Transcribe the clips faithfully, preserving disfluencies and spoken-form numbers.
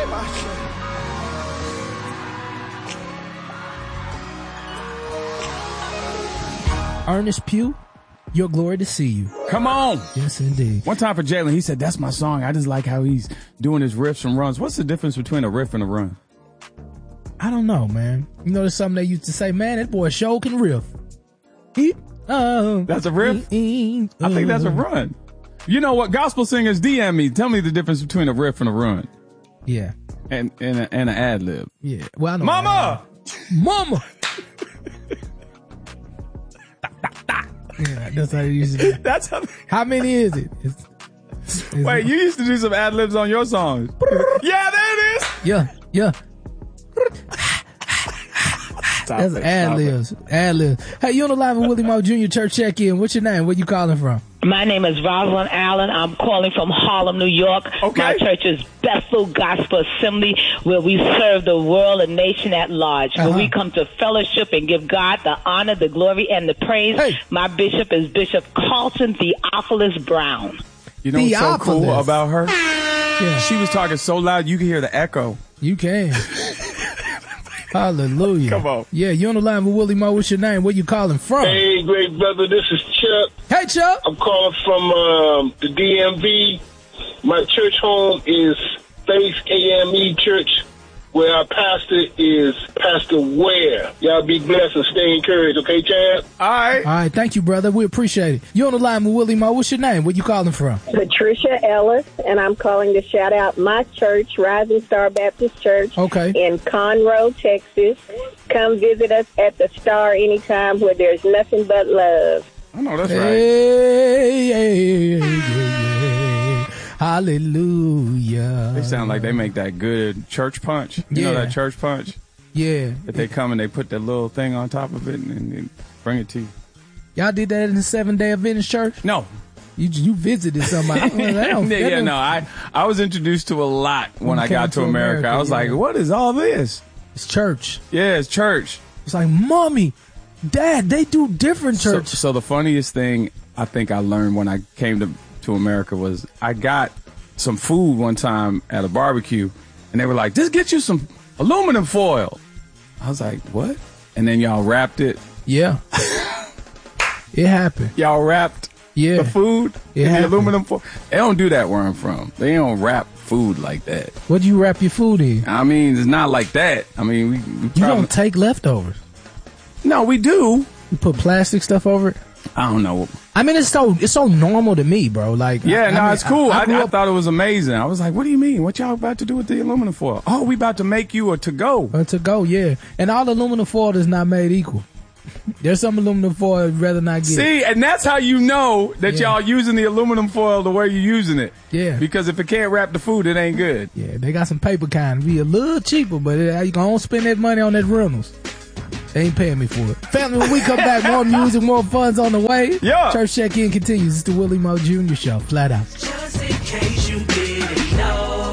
Ernest Pugh, Your Glory to See You. Come on. Yes, indeed. One time for Jalen, he said, that's my song. I just like how he's doing his riffs and runs. What's the difference between a riff and a run? I don't know, man. You know, there's something they used to say, man, that boy sure can riff. He, uh, that's a riff? He, uh, I think that's a run. You know what? Gospel singers D M me. Tell me the difference between a riff and a run. Yeah. And and, a, and an ad lib. Yeah. Well, I know. Mama! Mama! Yeah, that's how you used to do. That's how. How many is it? It's, it's, Wait, you used to do some ad libs on your songs. Yeah, there it is. Yeah, yeah. That's ad libs. Ad libs. Hey, you on the live with Willie Moore Junior Church Check-In. What's your name? Where you calling from? My name is Rosalind Allen. I'm calling from Harlem, New York. Okay. My church is Bethel Gospel Assembly, where we serve the world and nation at large. Uh-huh. Where we come to fellowship and give God the honor, the glory, and the praise. Hey. My bishop is Bishop Carlton Theophilus Brown. You know what's so cool Theophilus. about her? Yeah. She was talking so loud you could hear the echo. You can. Hallelujah. Come on. Yeah, you on the line with Willie Moore. What's your name? Where you calling from? Hey, great brother, this is Chuck. Hey, Chuck. I'm calling from um, the D M V. My church home is Faith A M E Church, where our pastor is Pastor Ware. Y'all be blessed and stay encouraged, okay, Chad? All right. All right, thank you, brother. We appreciate it. You on the line with Willie Moore. What's your name? Where you calling from? Patricia Ellis, and I'm calling to shout out my church, Rising Star Baptist Church, Okay. in Conroe, Texas. Come visit us at the Star anytime, where there's nothing but love. I know that's right. Hey, hey, hey, hey, hey. Hallelujah. They sound like they make that good church punch. You Yeah. know that church punch? Yeah. That they come and they put that little thing on top of it and, and, and bring it to you. Y'all did that in the seven-day Adventist church? No. You you visited somebody. I don't, I don't, yeah, that yeah, don't- no. I, I was introduced to a lot when, When I you got came to to America. America, I was yeah. like, what is all this? It's church. Yeah, it's church. It's like, Mommy, Dad, they do different So, church. so the funniest thing I think I learned when I came to, to America was I got some food one time at a barbecue, and they were like, just get you some aluminum foil. I was like, what? And then y'all wrapped it. Yeah. It happened. Y'all wrapped Yeah. the food It in the happened. aluminum foil. They don't do that where I'm from. They don't wrap food like that. What do you wrap your food in? I mean, it's not like that. I mean, we, we You probably, don't take leftovers. no, we do. You put plastic stuff over it. I don't know. I mean, it's so it's so normal to me, bro. Like, Yeah, I, no, I mean, it's cool. I, I, grew I up thought it was amazing. I was like, what do you mean? What y'all about to do with the aluminum foil? Oh, we about to make you a to-go. uh, to go, yeah. And all aluminum foil is not made equal. There's some aluminum foil I'd rather not get. See, and that's how you know that Yeah. y'all using the aluminum foil the way you're using it. Yeah. Because if it can't wrap the food, it ain't good. Yeah, they got some paper kind. Be a little cheaper, but it, you gonna spend that money on that Reynolds. They ain't paying me for it. Family, when we come back, more music, more fun's on the way. Yeah. Church Check-In continues. It's the Willie Moore Junior Show. Flat out. Just in case you didn't know,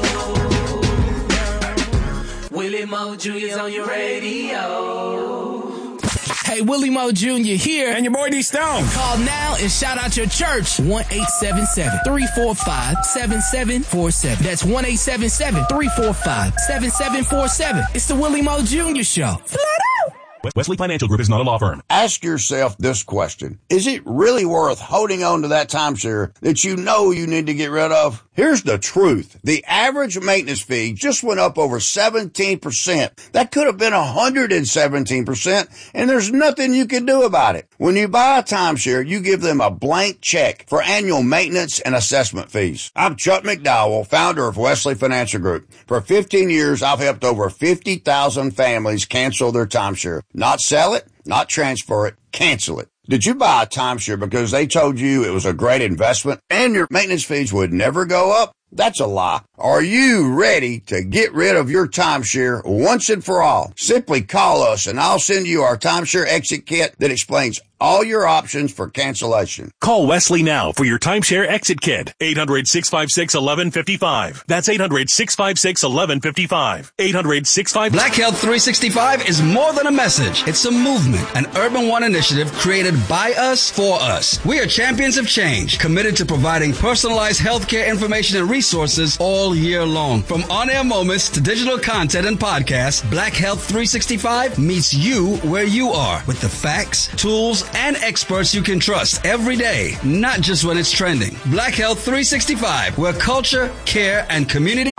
Willie Moore Junior's on your radio. Hey, Willie Moore Junior here. And your boy D Stone. Call now and shout out your church. one eight seven seven, three four five, seven seven four seven. That's one eight seven seven, three four five, seven seven four seven. It's the Willie Moore Junior Show. Flat out. Wesley Financial Group is not a law firm. Ask yourself this question. Is it really worth holding on to that timeshare that you know you need to get rid of? Here's the truth. The average maintenance fee just went up over seventeen percent. That could have been one hundred seventeen percent, and there's nothing you can do about it. When you buy a timeshare, you give them a blank check for annual maintenance and assessment fees. I'm Chuck McDowell, founder of Wesley Financial Group. For fifteen years, I've helped over fifty thousand families cancel their timeshare. Not sell it, not transfer it, cancel it. Did you buy a timeshare because they told you it was a great investment and your maintenance fees would never go up? That's a lie. Are you ready to get rid of your timeshare once and for all? Simply call us and I'll send you our timeshare exit kit that explains all your options for cancellation. Call Wesley now for your timeshare exit kit. eight hundred, six five six, one one five five. That's eight hundred, six five six, one one five five. eight hundred, six five six. Black Health three sixty-five is more than a message. It's a movement, an Urban One initiative created by us for us. We are champions of change, committed to providing personalized healthcare information and resources resources all year long. From on-air moments to digital content and podcasts, Black Health three sixty-five meets you where you are with the facts, tools, and experts you can trust every day, not just when it's trending. Black Health three sixty-five, where culture, care, and community...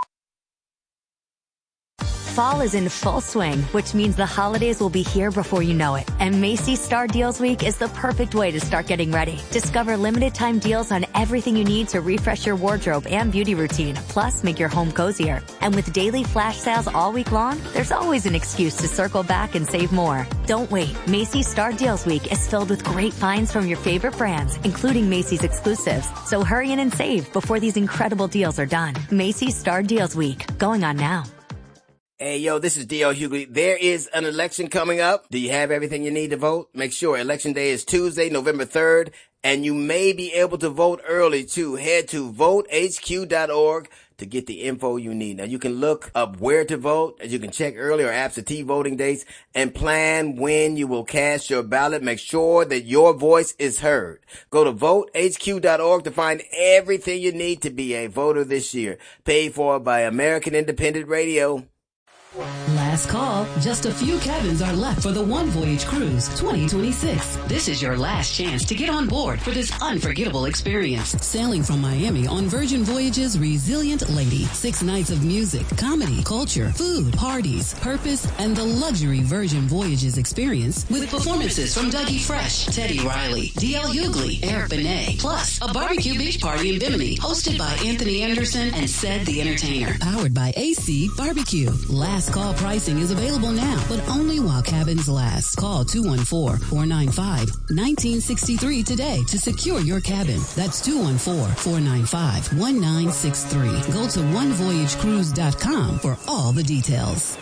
Fall is in full swing, which means the holidays will be here before you know it. And Macy's Star Deals Week is the perfect way to start getting ready. Discover limited time deals on everything you need to refresh your wardrobe and beauty routine, plus make your home cozier. And with daily flash sales all week long, there's always an excuse to circle back and save more. Don't wait. Macy's Star Deals Week is filled with great finds from your favorite brands, including Macy's exclusives. So hurry in and save before these incredible deals are done. Macy's Star Deals Week, going on now. Hey, yo, this is D L Hughley. There is an election coming up. Do you have everything you need to vote? Make sure Election Day is Tuesday, November third, and you may be able to vote early, too. Head to vote H Q dot org to get the info you need. Now, you can look up where to vote, as you can check early or absentee voting dates, and plan when you will cast your ballot. Make sure that your voice is heard. Go to vote H Q dot org to find everything you need to be a voter this year. Paid for by American Independent Radio. Last call. Just a few cabins are left for the One Voyage Cruise twenty twenty-six. This is your last chance to get on board for this unforgettable experience. Sailing from Miami on Virgin Voyages Resilient Lady. Six nights of music, comedy, culture, food, parties, purpose, and the luxury Virgin Voyages experience with performances from Dougie Fresh, Teddy Riley, D L Hughley, Eric Benet, plus a barbecue beach party in Bimini hosted by Anthony Anderson and Ced the Entertainer. Powered by A C Barbecue. Last call pricing is available now, but only while cabins last. Call two one four, four nine five, one nine six three today to secure your cabin. That's two one four, four nine five, one nine six three. Go to one voyage cruise dot com for all the details.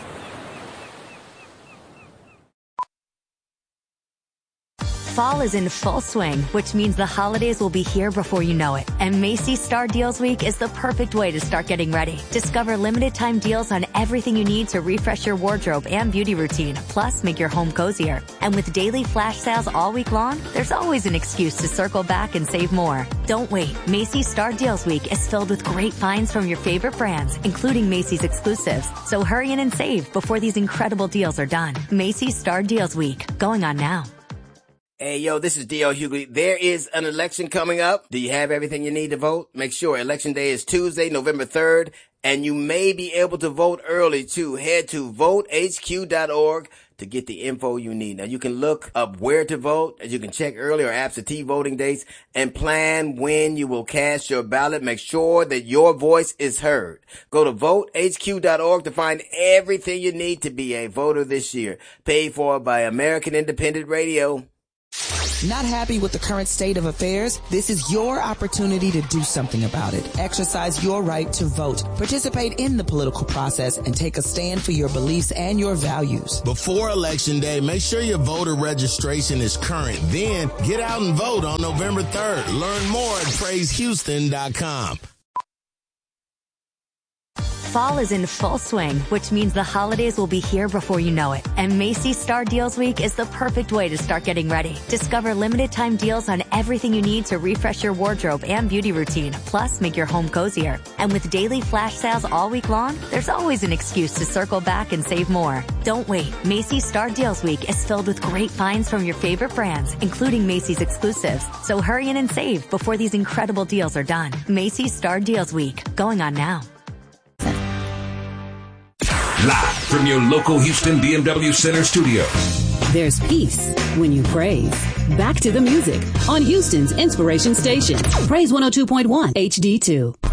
Fall is in full swing, which means the holidays will be here before you know it. And Macy's Star Deals Week is the perfect way to start getting ready. Discover limited time deals on everything you need to refresh your wardrobe and beauty routine, plus make your home cozier. And with daily flash sales all week long, there's always an excuse to circle back and save more. Don't wait. Macy's Star Deals Week is filled with great finds from your favorite brands, including Macy's exclusives. So hurry in and save before these incredible deals are done. Macy's Star Deals Week, going on now. Hey, yo, this is D L Hughley. There is an election coming up. Do you have everything you need to vote? Make sure Election Day is Tuesday, November third, and you may be able to vote early, too. Head to vote H Q dot org to get the info you need. Now, you can look up where to vote, as you can check early or absentee voting dates, and plan when you will cast your ballot. Make sure that your voice is heard. Go to vote H Q dot org to find everything you need to be a voter this year. Paid for by American Independent Radio. Not happy with the current state of affairs? This is your opportunity to do something about it. Exercise your right to vote. Participate in the political process and take a stand for your beliefs and your values. Before Election Day, make sure your voter registration is current. Then get out and vote on November third. Learn more at praise houston dot com. Fall is in full swing, which means the holidays will be here before you know it. And Macy's Star Deals Week is the perfect way to start getting ready. Discover limited time deals on everything you need to refresh your wardrobe and beauty routine, plus make your home cozier. And with daily flash sales all week long, there's always an excuse to circle back and save more. Don't wait. Macy's Star Deals Week is filled with great finds from your favorite brands, including Macy's exclusives. So hurry in and save before these incredible deals are done. Macy's Star Deals Week, going on now. Live from your local Houston B M W Center studios. There's peace when you praise. Back to the music on Houston's Inspiration Station. Praise one oh two point one H D two.